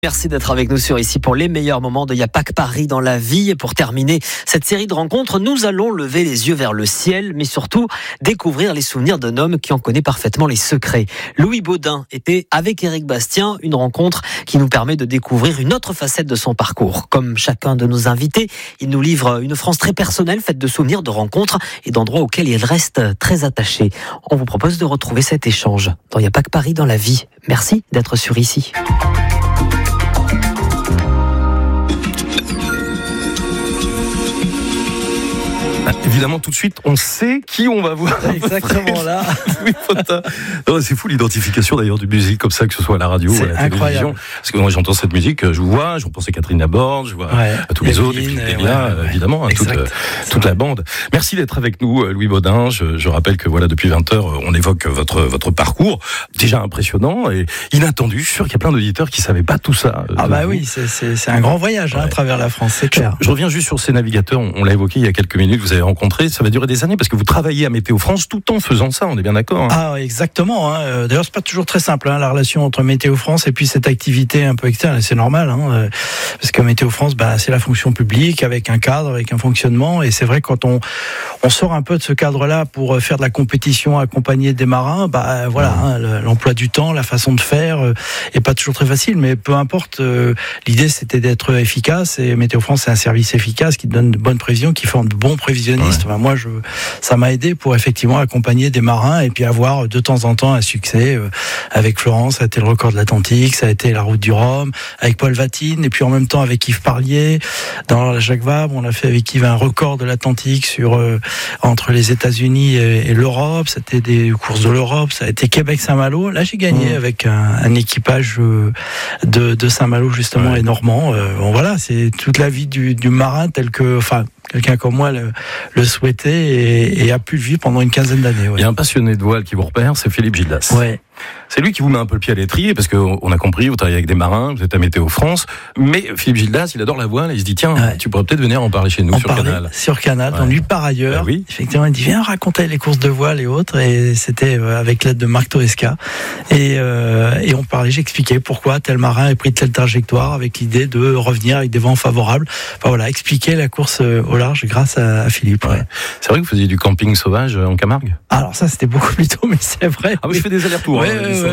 Merci d'être avec nous sur Ici pour les meilleurs moments de Y'a pas que Paris dans la vie. Et pour terminer cette série de rencontres, nous allons lever les yeux vers le ciel, mais surtout découvrir les souvenirs d'un homme qui en connaît parfaitement les secrets. Louis Baudin était avec Éric Bastien, une rencontre qui nous permet de découvrir une autre facette de son parcours. Comme chacun de nos invités, il nous livre une France très personnelle, faite de souvenirs, de rencontres et d'endroits auxquels il reste très attaché. On vous propose de retrouver cet échange dans Y'a pas que Paris dans la vie. Merci d'être sur Ici. Évidemment, tout de suite, on sait qui on va voir. Exactement là. Oui, c'est fou l'identification d'ailleurs du musique comme ça, que ce soit à la radio ou à la télévision. Parce que moi j'entends cette musique, je vous vois, je pense à Catherine Laborde, je vois à tous les autres, et puis évidemment, toute la bande. Merci d'être avec nous, Louis Baudin. Je rappelle que voilà, depuis 20h, on évoque votre parcours, déjà impressionnant et inattendu. Je suis sûr qu'il y a plein d'auditeurs qui ne savaient pas tout ça. Oui, c'est un grand voyage à travers la France, c'est clair. Je reviens juste sur ces navigateurs, on l'a évoqué il y a quelques minutes, vous avez rencontré, ça va durer des années parce que vous travaillez à Météo France tout en faisant ça, on est bien d'accord. Ah, exactement. D'ailleurs, c'est pas toujours très simple, la relation entre Météo France et puis cette activité un peu externe. C'est normal, parce que Météo France, c'est la fonction publique avec un cadre, avec un fonctionnement. Et c'est vrai que quand on sort un peu de ce cadre-là pour faire de la compétition, accompagner des marins, l'emploi du temps, la façon de faire est pas toujours très facile. Mais peu importe. L'idée, c'était d'être efficace. Et Météo France, c'est un service efficace qui donne de bonnes prévisions, qui forme de bons prévisionnistes. Ouais. Moi, ça m'a aidé pour effectivement accompagner des marins et puis avoir de temps en temps un succès. Avec Florence, ça a été le record de l'Atlantique, ça a été la route du Rhum, avec Paul Vatine, et puis en même temps avec Yves Parlier, dans la Jacques Vabre, on a fait avec Yves un record de l'Atlantique entre les États-Unis et l'Europe. C'était des courses de l'Europe, ça a été Québec-Saint-Malo. Là, j'ai gagné avec un équipage de Saint-Malo justement et normand. Voilà, c'est toute la vie du marin tel que, quelqu'un comme moi le souhaitait et a pu le vivre pendant une quinzaine d'années. Ouais. Il y a un passionné de voile qui vous repère, c'est Philippe Gildas. Ouais. C'est lui qui vous met un peu le pied à l'étrier, parce qu'on a compris, vous travaillez avec des marins, vous êtes à Météo France, mais Philippe Gildas, il adore la voile, et il se dit, tiens, tu pourrais peut-être venir en parler chez nous sur Canal. Sur Canal, on lui par ailleurs, effectivement, il dit, viens raconter les courses de voile et autres, et c'était avec l'aide de Marc Toresca, et on parlait, j'expliquais pourquoi tel marin a pris telle trajectoire, avec l'idée de revenir avec des vents favorables, expliquer la course au large grâce à Philippe. Ouais. C'est vrai que vous faisiez du camping sauvage en Camargue? Alors ça, c'était beaucoup plus tôt, mais c'est vrai. Ah oui, je fais des allers-retours.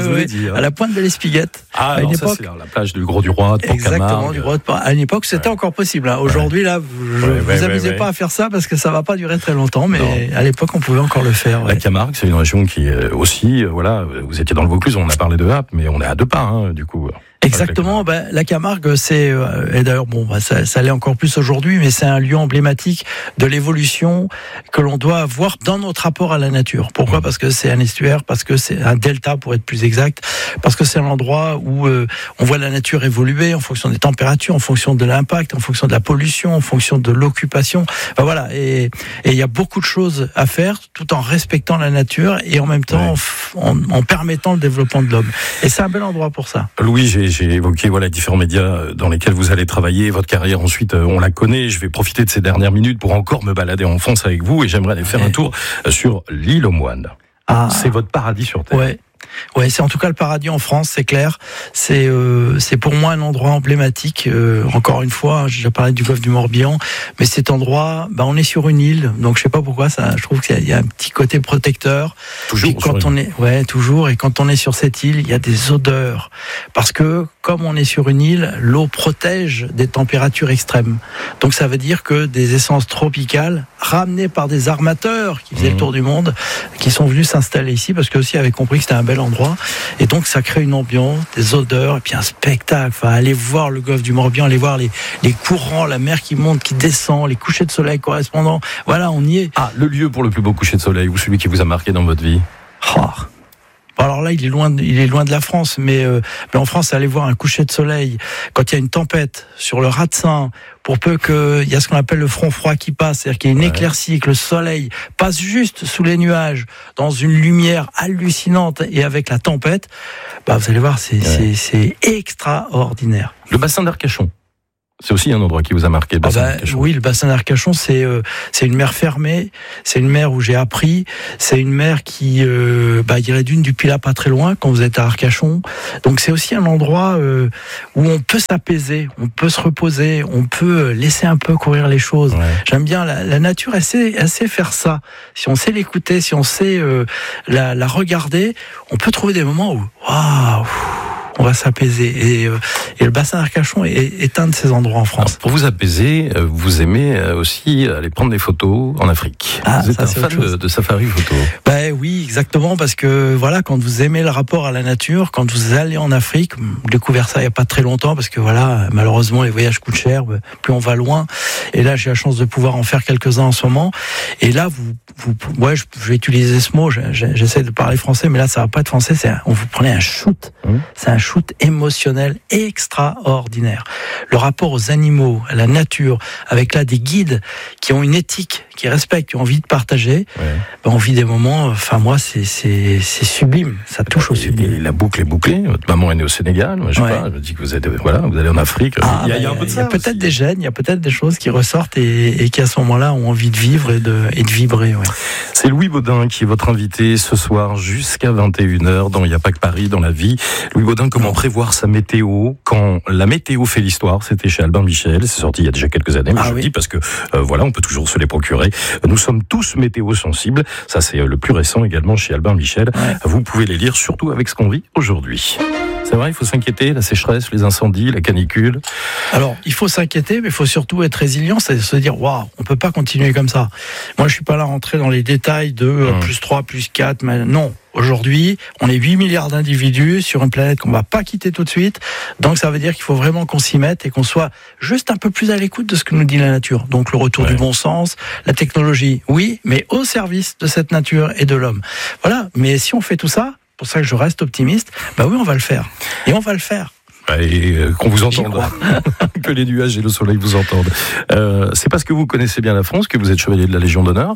À la pointe de l'Espiguette. À une époque, c'est la plage du Gros du Roi de Port-Camargue. Exactement, du Gros de Port. À une époque, c'était encore possible. Aujourd'hui, là, vous amusez pas à faire ça parce que ça va pas durer très longtemps, mais à l'époque, on pouvait encore le faire. La Camargue, c'est une région qui aussi, vous étiez dans le Vaucluse, on a parlé de Hap, mais on est à 2 pas, du coup. Exactement, la Camargue, c'est et d'ailleurs ça l'est encore plus aujourd'hui, mais c'est un lieu emblématique de l'évolution que l'on doit avoir dans notre rapport à la nature. Pourquoi ? Parce que c'est un estuaire, parce que c'est un delta pour être plus exact, parce que c'est un endroit où on voit la nature évoluer en fonction des températures, en fonction de l'impact, en fonction de la pollution, en fonction de l'occupation. Et il y a beaucoup de choses à faire tout en respectant la nature et en même temps en permettant le développement de l'homme. Et c'est un bel endroit pour ça. Louis, j'ai évoqué différents médias dans lesquels vous allez travailler. Votre carrière, ensuite, on la connaît. Je vais profiter de ces dernières minutes pour encore me balader en France avec vous et j'aimerais aller faire un tour sur l'île aux Moines. C'est votre paradis sur Terre. Ouais, c'est en tout cas le paradis en France, c'est clair. C'est pour moi un endroit emblématique. Encore une fois, j'ai déjà parlé du golfe du Morbihan, mais cet endroit, on est sur une île, donc je sais pas pourquoi ça. Je trouve qu'il y a un petit côté protecteur. Toujours. Toujours. Et quand on est sur cette île, il y a des odeurs parce que comme on est sur une île, l'eau protège des températures extrêmes. Donc ça veut dire que des essences tropicales ramenées par des armateurs qui faisaient le tour du monde, qui sont venus s'installer ici parce que aussi avaient compris que c'était un bel endroit, et donc ça crée une ambiance, des odeurs, et puis un spectacle. Aller voir le golfe du Morbihan, aller voir les courants, la mer qui monte, qui descend, les couchers de soleil correspondants. Voilà, on y est. Le lieu pour le plus beau coucher de soleil, ou celui qui vous a marqué dans votre vie? Alors là, il est loin de la France, mais en France, aller voir un coucher de soleil quand il y a une tempête sur le Rat-de-Seine, pour peu qu'il y a ce qu'on appelle le front froid qui passe, c'est-à-dire qu'il y a une éclaircie, que le soleil passe juste sous les nuages, dans une lumière hallucinante, et avec la tempête, vous allez voir, c'est extraordinaire. Le bassin d'Arcachon. C'est aussi un endroit qui vous a marqué, le bassin d'Arcachon. Oui, le bassin d'Arcachon, c'est une mer fermée, c'est une mer où j'ai appris, c'est une mer qui, il y a la dune du Pilat pas très loin quand vous êtes à Arcachon. Donc c'est aussi un endroit où on peut s'apaiser, on peut se reposer, on peut laisser un peu courir les choses. Ouais. J'aime bien la nature, elle sait faire ça. Si on sait l'écouter, si on sait la regarder, on peut trouver des moments où waouh, on va s'apaiser. Et le bassin d'Arcachon est un de ces endroits en France. Alors, pour vous apaiser, vous aimez aussi aller prendre des photos en Afrique. Vous êtes un fan de safari photo. Oui, exactement, parce que voilà, quand vous aimez le rapport à la nature, quand vous allez en Afrique, j'ai découvert ça il n'y a pas très longtemps, parce que voilà, malheureusement les voyages coûtent cher, plus on va loin. Et là, j'ai la chance de pouvoir en faire quelques-uns en ce moment. Et là, je vais utiliser ce mot, j'essaie de parler français, mais là, ça va pas être français, on vous prenez un shoot. C'est un shoot émotionnel extraordinaire. Le rapport aux animaux, à la nature, avec là des guides qui ont une éthique, qui respectent, qui ont envie de partager, on vit des moments, enfin moi, c'est sublime, ça touche au sublime. Et la boucle est bouclée, votre maman est née au Sénégal, moi, je sais pas, je me dis que vous allez en Afrique, il y a un peu de ça. Il y a peut-être des gènes, il y a peut-être des choses qui ressortent et qui à ce moment-là ont envie de vivre et de vibrer. Ouais. C'est Louis Baudin qui est votre invité ce soir jusqu'à 21h dans Il n'y a pas que Paris dans la vie. Louis Baudin, comment prévoir sa météo quand la météo fait l'histoire? C'était chez Albin Michel, c'est sorti il y a déjà quelques années, mais je dis parce que on peut toujours se les procurer. Nous sommes tous météo sensibles, ça c'est le plus récent également chez Albin Michel. Vous pouvez les lire surtout avec ce qu'on vit aujourd'hui. C'est vrai, il faut s'inquiéter, la sécheresse, les incendies, la canicule. Alors, il faut s'inquiéter, mais il faut surtout être résilient, c'est se dire, waouh, on peut pas continuer comme ça. Moi, je suis pas là à rentrer dans les détails de plus 3, plus 4, mais non. Aujourd'hui, on est 8 milliards d'individus sur une planète qu'on va pas quitter tout de suite. Donc, ça veut dire qu'il faut vraiment qu'on s'y mette et qu'on soit juste un peu plus à l'écoute de ce que nous dit la nature. Donc, le retour du bon sens, la technologie, oui, mais au service de cette nature et de l'homme. Voilà. Mais si on fait tout ça, pour ça que je reste optimiste, oui, on va le faire. Et on va le faire. Et qu'on vous entende, que les nuages et le soleil vous entendent. C'est parce que vous connaissez bien la France que vous êtes chevalier de la Légion d'honneur.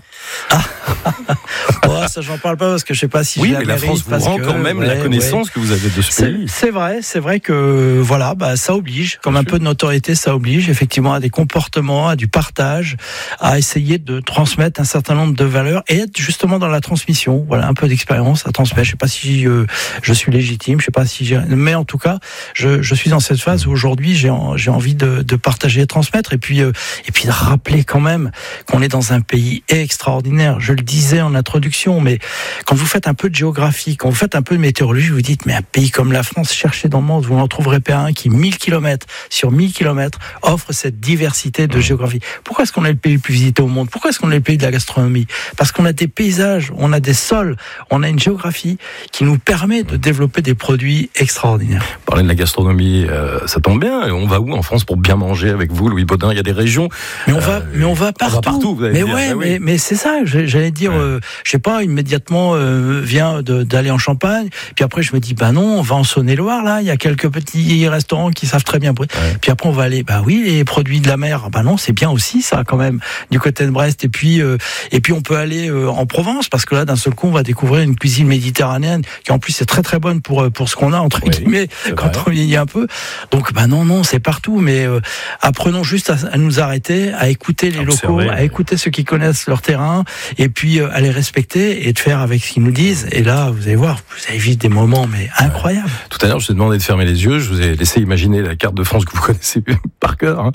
Ça j'en parle pas parce que je sais pas si oui, mais la France vous rend quand même la connaissance que vous avez de ce pays. C'est vrai que ça oblige, comme un peu de notoriété, ça oblige effectivement à des comportements, à du partage, à essayer de transmettre un certain nombre de valeurs et être justement dans la transmission. Voilà, un peu d'expérience à transmettre. Je sais pas si je suis légitime, je sais pas si mais en tout cas, je suis dans cette phase où aujourd'hui j'ai envie de partager et transmettre et puis de rappeler quand même qu'on est dans un pays extraordinaire. Je le disais en introduction, mais quand vous faites un peu de géographie, quand vous faites un peu de météorologie, vous dites mais un pays comme la France, cherchez dans le monde, vous n'en trouverez pas un qui 1000 km sur 1000 km offre cette diversité de géographie. Pourquoi est-ce qu'on est le pays le plus visité au monde? Pourquoi est-ce qu'on est le pays de la gastronomie? Parce qu'on a des paysages, on a des sols, on a une géographie qui nous permet de développer des produits extraordinaires. Parler de la gastronomie, ça tombe bien. On va où en France pour bien manger avec vous, Louis Baudin? Il y a des régions. Mais on va partout. Vous allez dire. Mais c'est ça. J'allais dire, je sais pas, immédiatement vient d'aller en Champagne. Puis après, je me dis, non, on va en Saône-et-Loire. Là, il y a quelques petits restaurants qui savent très bien. Puis après, on va aller. Les produits de la mer. Non, c'est bien aussi ça quand même du côté de Brest. Et puis on peut aller en Provence parce que là, d'un seul coup, on va découvrir une cuisine méditerranéenne qui en plus est très très bonne pour ce qu'on a entre guillemets quand on vieillit un peu. Donc non, c'est partout, mais apprenons juste à nous arrêter, à écouter les locaux, à écouter ceux qui connaissent leur terrain, et puis à les respecter et de faire avec ce qu'ils nous disent. Et là, vous allez voir, vous allez vivre des moments incroyables. Tout à l'heure, je vous ai demandé de fermer les yeux, je vous ai laissé imaginer la carte de France que vous connaissez par cœur.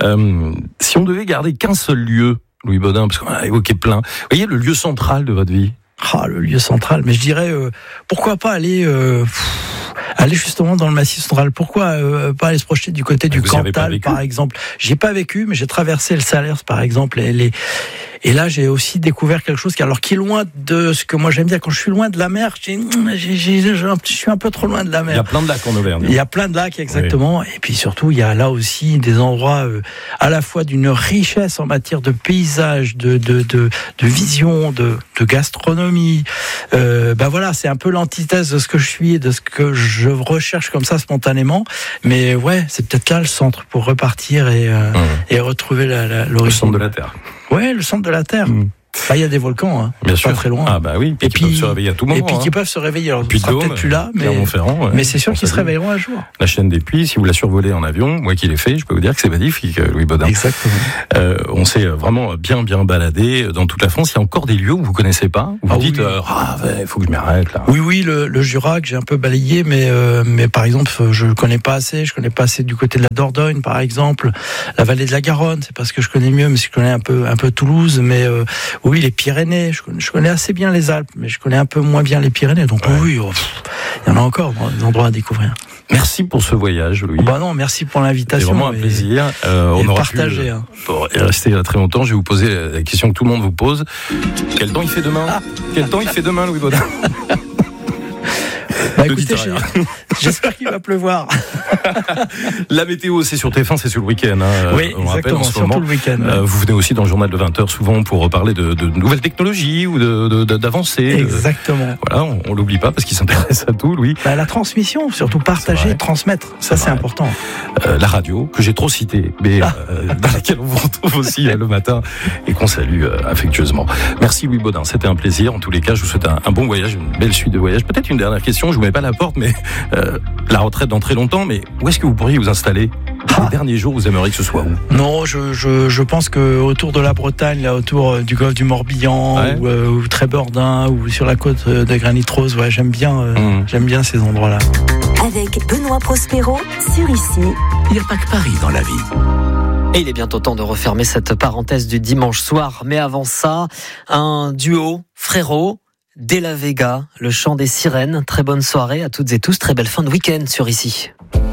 Si on devait garder qu'un seul lieu, Louis Baudin, parce qu'on a évoqué plein, vous voyez le lieu central de votre vie? Le lieu central, mais je dirais, pourquoi pas aller justement dans le Massif central. Pourquoi pas aller se projeter du côté du Cantal, par exemple? J'y ai pas vécu, mais j'ai traversé le Salers, par exemple, et là, j'ai aussi découvert quelque chose qui est loin de ce que moi j'aime bien. Quand je suis loin de la mer, je suis un peu trop loin de la mer. Il y a plein de lacs en Auvergne. Il y a plein de lacs, exactement. Oui. Et puis surtout, il y a là aussi des endroits à la fois d'une richesse en matière de paysage, de vision, de gastronomie. Voilà, c'est un peu l'antithèse de ce que je suis et de ce que je recherche comme ça spontanément. Mais c'est peut-être là le centre pour repartir et retrouver l'origine. Le centre de la Terre. Ouais, le centre de la Terre. Là, il y a des volcans, hein. Bien sûr. Pas très loin. Ah bah oui, et puis qui peuvent se réveiller à tout moment. Et puis qui peuvent se réveiller. Alors, puis on sera peut-être plus là, mais c'est sûr qu'ils se réveilleront un jour. La chaîne des Puys, si vous la survolez en avion, moi qui l'ai fait, je peux vous dire que c'est magnifique, Louis Baudin. Exactement. On s'est vraiment bien baladé dans toute la France. Il y a encore des lieux où vous connaissez pas, où vous dites, il faut que je m'arrête là. Oui, le Jura que j'ai un peu balayé, mais par exemple, je connais pas assez. Je connais pas assez du côté de la Dordogne, par exemple, la vallée de la Garonne. C'est parce que je connais mieux, mais je connais un peu Toulouse. Mais oui, les Pyrénées. Je connais assez bien les Alpes, mais je connais un peu moins bien les Pyrénées. Donc oui, il y en a encore des endroits à découvrir. Merci pour ce voyage, Louis. Non, merci pour l'invitation. C'est vraiment un plaisir. On aura partagé. Pour rester là très longtemps, je vais vous poser la question que tout le monde vous pose. Quel temps il fait demain Quel temps il fait demain, Louis Baudin? Écoutez, j'espère qu'il va pleuvoir. La météo, c'est sur TF1, c'est sur le week-end. Oui, on rappelle en ce surtout moment. Le week-end. Vous venez aussi dans le journal de 20h souvent pour parler de nouvelles technologies ou d'avancées. Exactement. Voilà, on l'oublie pas parce qu'il s'intéresse à tout, Louis. La transmission, surtout partager, transmettre. Ça, c'est important. La radio, que j'ai trop citée, mais dans laquelle on vous retrouve aussi le matin et qu'on salue affectueusement. Merci Louis Baudin, c'était un plaisir. En tous les cas, je vous souhaite un bon voyage, une belle suite de voyages. Peut-être une dernière question, je vous mets pas à la porte, mais la retraite dans très longtemps, mais où est-ce que vous pourriez vous installer? Les derniers jours, vous aimeriez que ce soit où? Non, je pense que autour de la Bretagne, là, autour du golfe du Morbihan, ou Trébordin, ou sur la côte de Granit-Rose, j'aime bien ces endroits-là. Avec Benoît Prospero sur Ici. Il n'y a pas que Paris dans la vie. Et il est bientôt temps de refermer cette parenthèse du dimanche soir. Mais avant ça, un duo, frérot, De La Vega, le chant des sirènes. Très bonne soirée à toutes et tous, très belle fin de week-end sur Ici.